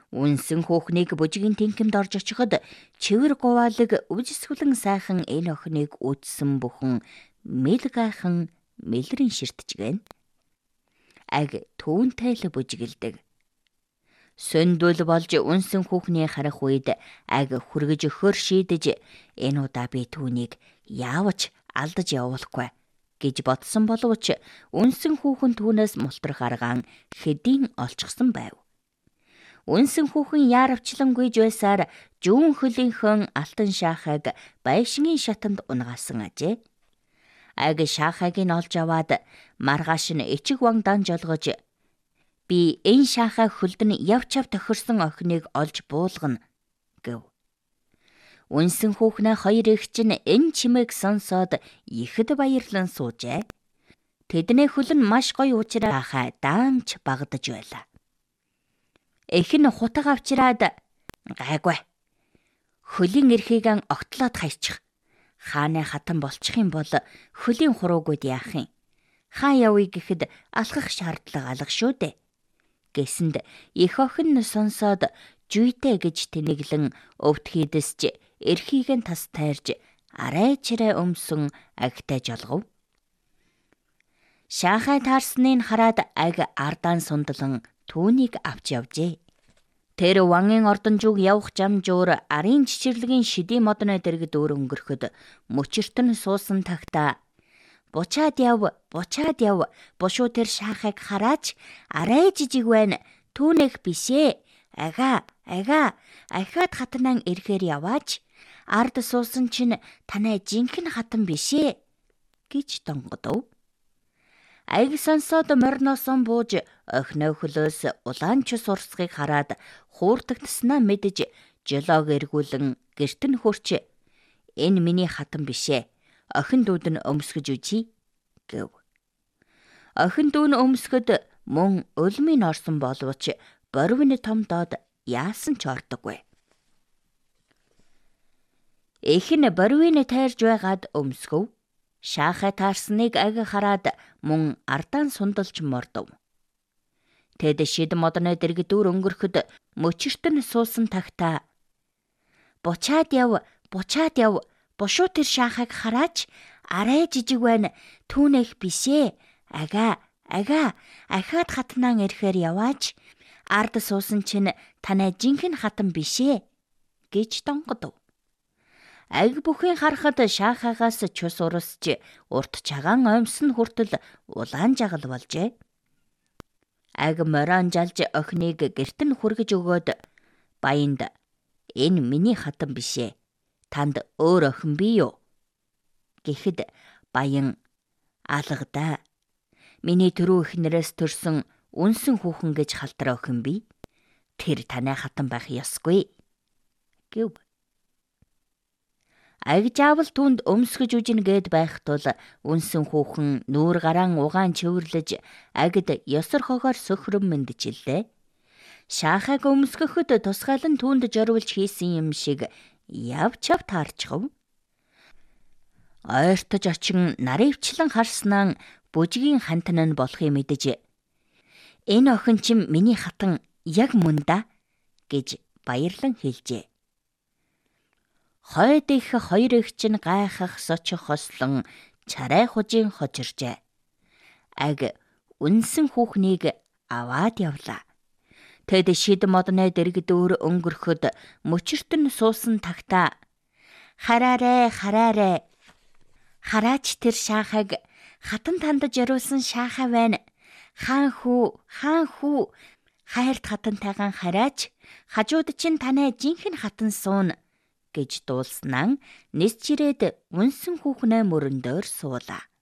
Үнсэн хүүхнийг бүжгийн тэнхимд орж очиход чивэр гуваалаг үжисгүлэн сайхан энэ охиныг үдсэн бүхэн мэл гайхан мэлрэн ширтжгэн. Аг түүнтэй л бүжгэлдэг. Сөндөл болж үнсэн хүүхний харах үед аг хүргэж өгөхөр шийдэж энэ удаа би түүнийг яавч алдаж явуулахгүй гэж бодсон боловч үнсэн хүүхэн түүнээс мултрах аргаан хэдийн олчихсон байв. Үнсэн хүүхэн яаравчлангүйж байсаар жүүн хөлийнхөн алтан шаахайг байшингийн шатанд унгаасан ажээ. Аг шаахайг нь олж аваад маргааш нь ичиг ван данж олгож би энэ шаахай хөлд нь явчав тохирсон охиныг олж буулгана гэв. Үнсэн хүүхнээ хоёр эгч нь энэ чимээг сонсоод ихэд баярлан суужээ. Тэдний хөл нь маш гоё учраас шаахай даамч багдаж байлаа. Эх нь хутаг авчираад гайгүй. Хөлийн эрхийг огтлоод хайчих. Хааны хатан болчих юм бол хөлийн хуруугууд яах юм? Хаа явъя гэхэд алхах шаардлага алга шүү дээ. Гэсэнд их охин нь сонсоод жүйтэй гэж тэнэглэн өвд хийдэсч эрхийг нь тас тайрж арайчраа өмсөн агтай жолгов. Шаахай таарсныг хараад аг ардаан сундлан түүнийг авч явжээ. Тэр вангийн ордонжууг явах зам жуур арын чичирлэгийн шидий модны дэргэд өөр өнгөрөхөд мөчөртөн суусан тагтаа бучаад яв, бушуу тэр шаахайг хараач, арай жижиг байна, түүнэх бишээ, ахаад хатнан ирэхээр яваач, ард суусан чинь танай жинхэнэ хатан бишээ гэж донгодов. Аг сонсоод морносон бууж охиноо хөлөөс улаанч сурсхийг хараад хууртагтснаа мэдэж жолоог эргүүлэн гэрт нь хурч энэ миний хатан бишээ. Охин дүүд нь өмсгөж үжи гэв. Охин дүү нь өмсгöd мөн өлмийн орсон боловч борвины том доод яасан ч ордоггүй. Эх нь борвины тайрж байгаад өмсгөв. Шаахай таарсныг аг хараад мөн ардаан сундалж мордов. Тэд шид модны дэргэд өөр өнгөрөхөд мөчөртөн суусан тагтаа бучаад яв, бушуу тэр шаахайг хараач, арай жижиг байна, түүнэх бишээ, ахаад хатнан ирэхээр яваач, ард суусан чинь танай жинхэнэ хатан бишээ гэж донгодов. Аг бүхэн харахад шаахайгаас чус урсч урт чагаан оймсон хүртэл улаан жагал болжээ. Аг морон жалж охиныг гэрт нь хүргэж өгөөд баянд энэ миний хатан бишээ. Танд өөр охин бий юу? Гэхэд баян алгадаа. Миний түрүү эхнэрээс төрсөн үнсэн хүүхэн гэж халтраа охин бий. Тэр танай хатан байх ёсгүй гэв. Аг жаавал түнд өмсгөж үжин гээд байх тул үнсэн хүүхэн нүүр гараан угаан чөвөрлөж агд ёсор хогоор сөхрөн мэндчилээ. Шаахайг өмсгөхөд тусгаалan түнд жорволж хийсэн юм шиг явч таарчхав. Ойртож очин наривчлан харснаа бүжгийн хантан нь болохыг мэдэж энэ охин чим миний хатан яг мөн да гэж баярлан хэлжээ. Хойд их хоёр эгч нь гайхах сочих хослон чарай хужийн хожиржээ. Аг үнсэн хүүхнийг аваад явлаа. Тэд шид модны дэргэд өөр өнгөрөхөд мөчөртөн суусан тагтаа хараарэ. Хараач тэр шаахайг хатан тандаж яриулсан шаахай байна. Хаан хүү. Хайрт хатантайгаан хараач. Хажууд чинь танай жинхэнэ хатан суун гэж дуулснаа нис чирээд үнсэн хүүхнээ мөрөндөр суулаа.